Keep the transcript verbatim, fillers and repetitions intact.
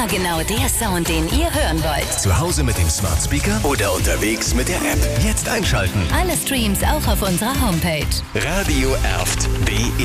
genau der Sound, den ihr hören wollt. Zu Hause mit dem Smart Speaker oder unterwegs mit der App. Jetzt einschalten. Alle Streams auch auf unserer Homepage. Radio Erft punkt de